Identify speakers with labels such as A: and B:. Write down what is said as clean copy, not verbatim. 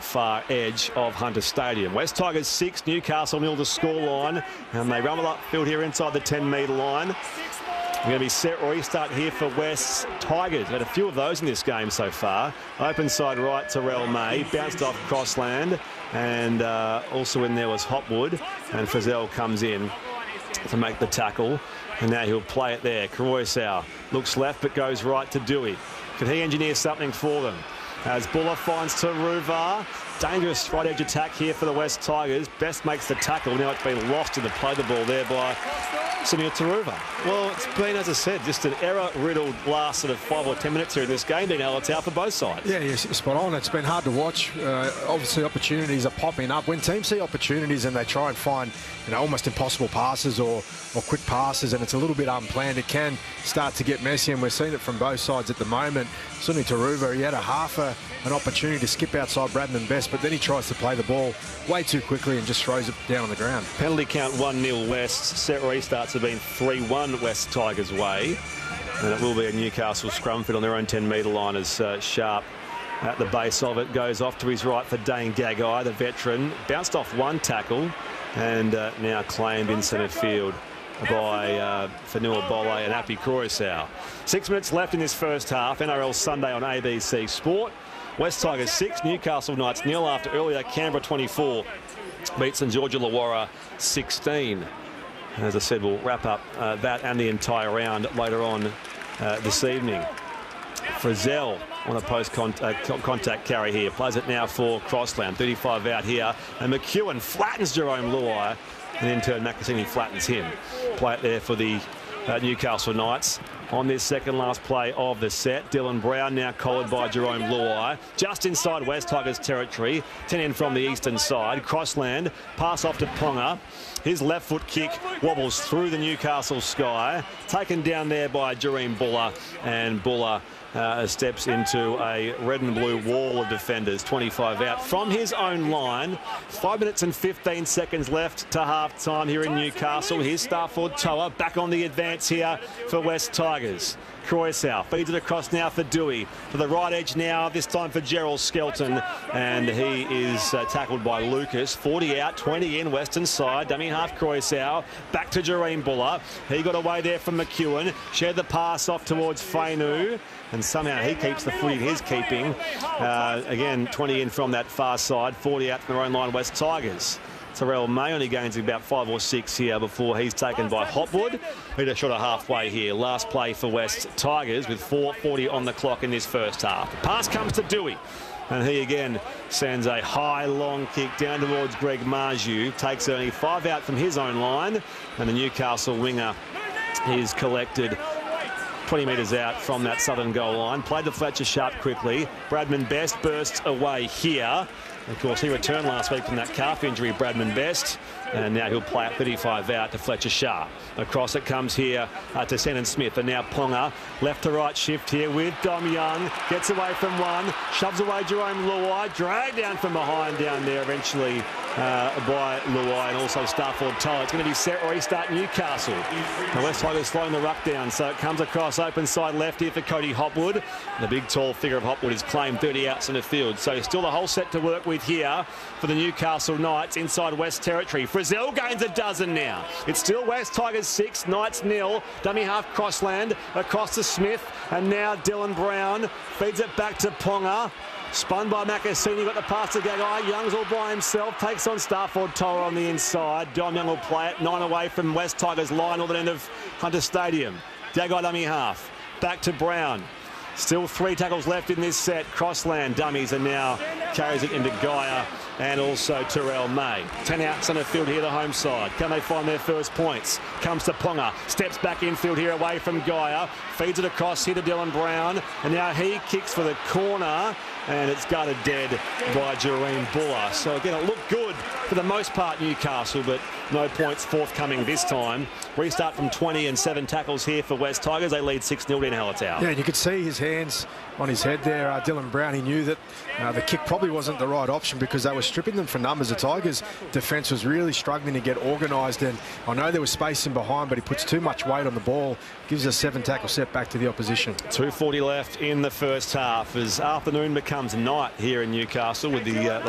A: far edge of Hunter Stadium. West Tigers 6, Newcastle 0 to scoreline, and they rumble upfield here inside the 10-metre line. Going to be set restart here for West Tigers. Had a few of those in this game so far. Open side right, Terrell May. Bounced off Crossland. And also in there was Hopwood. And Frizzell comes in to make the tackle. And now he'll play it there. Croissau looks left but goes right to Dewey. Can he engineer something for them? As Buller finds Taruva. Dangerous right edge attack here for the West Tigers. Best makes the tackle. Now it's been lost in the play the ball there by Samir Taruva. Well, it's been, as I said, just an error-riddled last sort of 5 or 10 minutes here in this game, being able to out for both sides.
B: Yeah, yes, spot on. It's been hard to watch. Obviously, opportunities are popping up. When teams see opportunities and they try and find, almost impossible passes or quick passes, and it's a little bit unplanned, it can start to get messy, and we're seeing it from both sides at the moment. Certainly Taruva, he had an opportunity to skip outside Bradman Best, but then he tries to play the ball way too quickly and just throws it down on the ground.
A: Penalty count 1-0 West. Set restarts have been 3-1 West Tigers way. And it will be a Newcastle scrum fit on their own 10-metre line as Sharp at the base of it goes off to his right for Dane Gagai, the veteran. Bounced off one tackle and now claimed in centre field by Fanua Bole and Api Croissau. 6 minutes left in this first half. NRL Sunday on ABC Sport. West Tigers 6, Newcastle Knights 0 after earlier Canberra 24 beat St George Illawarra 16. As I said, we'll wrap up that and the entire round later on this evening. Frizzell on a post-contact carry here. Plays it now for Crossland. 35 out here. And McEwen flattens Jerome Luai. And in turn, Macassini flattens him. Play it there for the Newcastle Knights. On this second last play of the set, Dylan Brown now collared by Jerome Luai. Just inside West Tigers territory. 10 in from the eastern side. Crossland, pass off to Ponga. His left foot kick wobbles through the Newcastle sky. Taken down there by Jerome Buller. And Buller steps into a red and blue wall of defenders. 25 out from his own line. 5 minutes and 15 seconds left to half time here in Newcastle. Here's Starford Toa back on the advance here for West Tigers. Croissau feeds it across now for Dewey. To the right edge now, this time for Gerald Skelton. And he is tackled by Lucas. 40 out, 20 in, western side. Dummy half Croissau. Back to Jerome Buller. He got away there from McEwen. Shared the pass off towards Fainu. And somehow he keeps the footy in his keeping. Again, 20 in from that far side. 40 out from their own line, West Tigers. Terrell May only gains about 5 or 6 here before he's taken by Hopwood. He just shot a halfway here. Last play for West Tigers with 4:40 on the clock in this first half. The pass comes to Dewey. And he again sends a high, long kick down towards Greg Marju. Takes only 5 out from his own line. And the Newcastle winger is collected 20 metres out from that southern goal line. Played to Fletcher Sharp quickly. Bradman Best bursts away here. Of course, he returned last week from that calf injury, Bradman Best. And now he'll play at 35 out to Fletcher Sharp. Across it comes here to Shannon Smith. And now Ponga, left to right shift here with Dom Young. Gets away from one, shoves away Jerome Luai. Dragged down from behind down there eventually by Luai and also Starford Toa. It's going to be set restart Newcastle. The West Tigers slowing the ruck down, so it comes across open side left here for Cody Hopwood. The big tall figure of Hopwood is claimed 30 outs in the field, so still the whole set to work with here for the Newcastle Knights inside West territory. Frizzell gains a dozen now. It's still West Tigers 6, Knights 0. Dummy half Crossland across to Smith, and now Dylan Brown feeds it back to Ponga. Spun by Macassini, got the pass to Gagai. Young's all by himself, takes on Starford Toa on the inside. Dom Young will play it, 9 away from West Tigers line, northern end of Hunter Stadium. Gagai dummy half, back to Brown. Still 3 tackles left in this set. Crossland dummies and now carries it into Gaia and also Terrell May. 10 out centre field here, the home side. Can they find their first points? Comes to Ponga, steps back infield here away from Gaia, feeds it across here to Dylan Brown, and now he kicks for the corner, and it's gutted dead by Jerome Buller. So again, it looked good for the most part, Newcastle, but no points forthcoming this time. Restart from 20 and 7 tackles here for West Tigers. They lead 6-0 in Hallertau.
B: Yeah, and you could see his hands on his head there. Dylan Brown, he knew that the kick probably wasn't the right option because they were stripping them for numbers. The Tigers' defence was really struggling to get organised, and I know there was space in behind, but he puts too much weight on the ball. Gives a 7-tackle set back to the opposition.
A: 2:40 left in the first half as afternoon becomes night here in Newcastle with the